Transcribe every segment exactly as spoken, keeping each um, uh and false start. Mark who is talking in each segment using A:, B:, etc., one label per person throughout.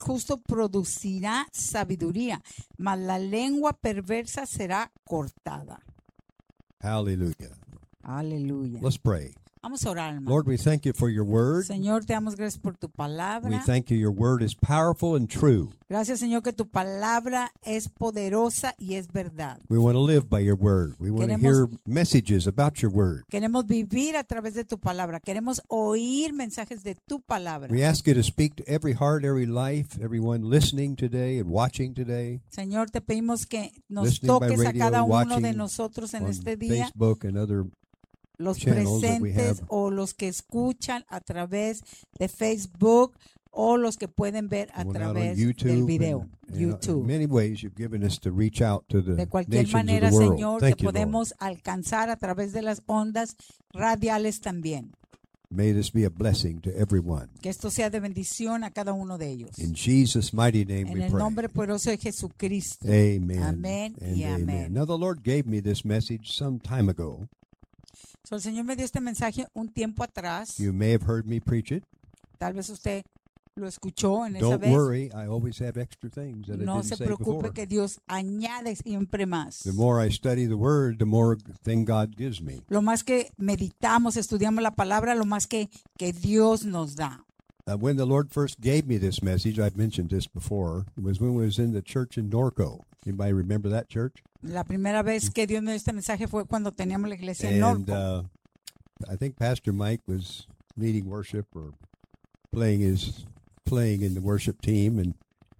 A: justo producirá sabiduría, mas la lengua perversa será cortada.
B: Hallelujah.
A: Aleluya.
B: Let's pray.
A: Vamos a orar, hermano.
B: Lord, we thank you for your word.
A: Señor, te damos gracias por tu
B: We
A: palabra.
B: thank you your word is powerful and true.
A: Gracias, Señor, que tu palabra es poderosa y es verdad.
B: We want to live by your word. We want to
A: Queremos-
B: hear messages about your word.
A: Queremos vivir a través de tu palabra. Queremos oír mensajes de tu palabra.
B: We ask you to speak to every heart, every life, everyone listening today and watching today
A: Señor, te pedimos que nos
B: Listening by
A: toques a
B: radio,
A: cada uno
B: watching
A: de nosotros en
B: on
A: este día,
B: Facebook and other.
A: los
B: channels that we
A: presentes
B: have.
A: o los que escuchan a través de Facebook o los que pueden ver a
B: Going out on
A: través
B: YouTube
A: del video.
B: and- and
A: YouTube.
B: In many ways, you've given us to reach out to the
A: De cualquier
B: nations
A: manera,
B: of the world.
A: Señor,
B: Thank
A: que
B: you, Lord.
A: podemos alcanzar a través de las ondas radiales también.
B: May this be a blessing to everyone.
A: Que esto sea de bendición a cada uno de ellos.
B: In Jesus' mighty name
A: En
B: we
A: el
B: pray.
A: nombre poderoso de Jesucristo.
B: Amen.
A: Amén
B: and
A: y
B: amen.
A: amén.
B: Now the Lord gave me this message some time ago.
A: So, el Señor me dio este mensaje un tiempo atrás.
B: You may have heard me preach it.
A: Tal vez usted lo escuchó en esa
B: Don't
A: vez.
B: worry, I always have extra things that I
A: No
B: didn't
A: se
B: say
A: preocupe
B: before.
A: que Dios añade siempre más.
B: The more I study the Word, the more thing God gives me.
A: Lo más que meditamos, estudiamos la palabra, lo más que, que Dios nos da.
B: Uh, when the Lord first gave me this message, I've mentioned this before, it was when we was in the church in Norco. Anybody remember that church?
A: La primera vez que Dios me dio este mensaje fue cuando teníamos la iglesia en
B: And
A: Norco.
B: uh, I think Pastor Mike was leading worship or playing his playing in the worship team, and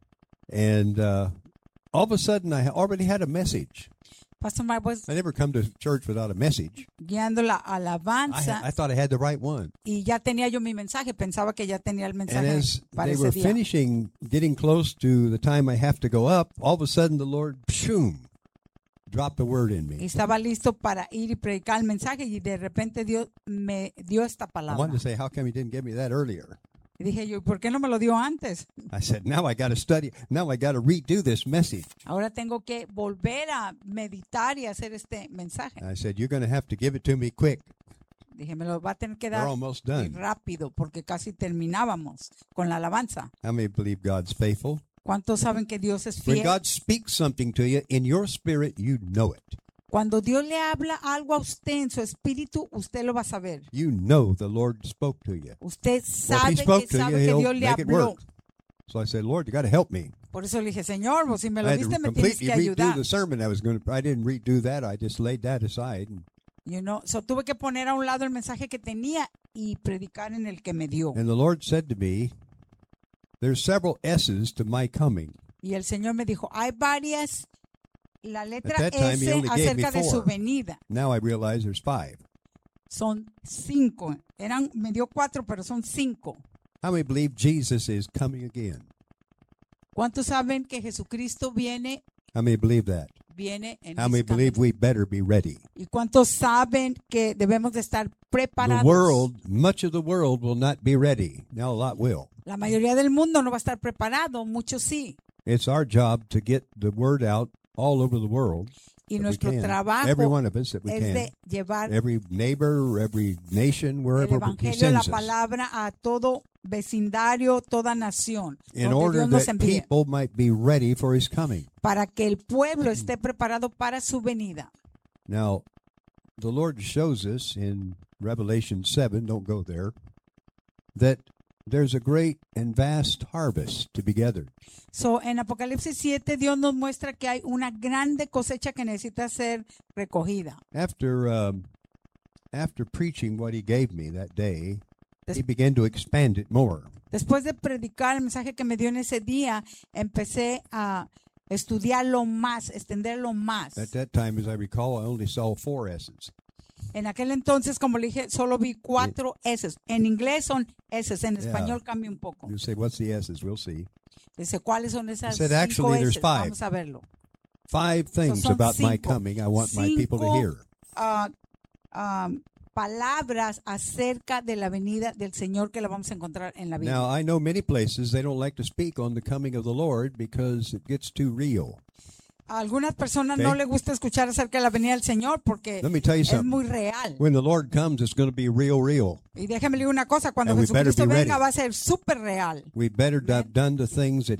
B: and uh, all of a sudden I already had a message.
A: Pastor Mike was
B: I never come to church without a message.
A: guiando la
B: I,
A: alabanza
B: ha- I thought I had the right one.
A: y ya tenía yo mi mensaje. Pensaba que ya tenía el
B: And
A: mensaje
B: as
A: para
B: they
A: ese
B: were
A: día.
B: finishing, getting close to the time I have to go up, all of a sudden the Lord, shoom, dropped the word in
A: Y
B: me.
A: estaba listo para ir y predicar el mensaje y de repente Dios me dio esta
B: I
A: palabra.
B: wanted to say, how come He didn't give me that earlier?
A: Y dije yo, ¿por qué no me lo dio antes?
B: I said, now I got to study. Now I got to redo this message.
A: Ahora tengo que volver a meditar y hacer este mensaje.
B: I said, you're going to have to give it to me quick.
A: Dije, me lo va a tener que
B: We're
A: dar
B: almost
A: y
B: done.
A: rápido porque casi terminábamos con la alabanza.
B: How many believe God's faithful?
A: ¿Cuántos saben que Dios es
B: When
A: fiel?
B: God speaks something to you, in your spirit, you know it.
A: Cuando Dios le habla algo a usted en su espíritu, usted lo va a saber.
B: You know the Lord spoke to you.
A: Usted
B: Well, if
A: sabe
B: He spoke
A: que
B: to you,
A: sabe que
B: He'll
A: Dios le
B: make it
A: habló.
B: work. So I said, Lord, you got to help me.
A: Por eso le dije, Señor, vos si me
B: I
A: lo
B: had
A: diste
B: to
A: me tienes
B: completely
A: que
B: redo
A: ayudar.
B: the sermon I was going to. I didn't redo that. I just laid that aside. And,
A: You know, so tuve que poner a un lado el mensaje que tenía y predicar en el que me dio.
B: and the Lord said to me, there's several S's to my coming.
A: Y el Señor me dijo, hay varias, la letra
B: that time,
A: S
B: he only gave me
A: acerca de su
B: four.
A: venida.
B: Now I realize there's five.
A: Son cinco. Eran, me dio cuatro, pero son cinco.
B: How many believe Jesus is coming again?
A: ¿Cuántos saben que Jesucristo viene,
B: How many believe that?
A: viene en
B: How many
A: mis
B: believe
A: caminos?
B: we better be ready?
A: ¿Y cuántos saben que debemos de estar
B: The
A: preparados?
B: world, much of the world will not be ready. Now a lot will.
A: La mayoría del mundo no va a estar preparado, muchos sí.
B: It's our job to get the word out all over the world.
A: Y
B: that we
A: nuestro
B: can. Every
A: trabajo
B: one of us that we
A: es
B: can.
A: de llevar
B: Every neighbor, every nation,
A: el
B: wherever He
A: evangelio, la
B: sends us.
A: palabra a todo vecindario, toda nación,
B: In
A: donde
B: order
A: Dios nos
B: that
A: envíe,
B: people might be ready for His coming.
A: para que el pueblo esté preparado para su venida.
B: Now, the Lord shows us in Revelation seven, don't go there, that there's a great and vast harvest to be gathered.
A: So, en Apocalipsis siete, Dios nos muestra que hay una grande cosecha que necesita ser recogida.
B: After um, after preaching what He gave me that day,
A: Des-
B: He began to expand it more.
A: Después de predicar el mensaje que me dio en ese día, empecé a estudiarlo más, extenderlo más.
B: At that time, as I recall, I only saw four S's.
A: En aquel entonces, como le dije, solo vi cuatro S. En inglés son S, en
B: Yeah.
A: español cambia un poco.
B: You say, what's the S's? We'll see.
A: Dice, ¿cuáles son esas
B: He said,
A: cinco
B: actually, there's
A: S?
B: five.
A: Vamos a verlo.
B: Five things
A: son
B: about my
A: cinco.
B: coming I want my people to
A: Cinco
B: hear.
A: Ah, ah, palabras acerca de la venida del Señor que la vamos a encontrar en la Biblia.
B: Now, I know many places they don't like to speak on the coming of the Lord because it gets too real.
A: A algunas personas
B: Okay.
A: no les gusta escuchar acerca de la venida del Señor porque
B: Let me tell you
A: es
B: something.
A: muy real.
B: When the Lord comes, it's going to be real, real.
A: Y déjame decir una cosa, cuando
B: And we better
A: Jesucristo
B: be
A: venga
B: ready.
A: va a ser súper real.
B: We better have done the things that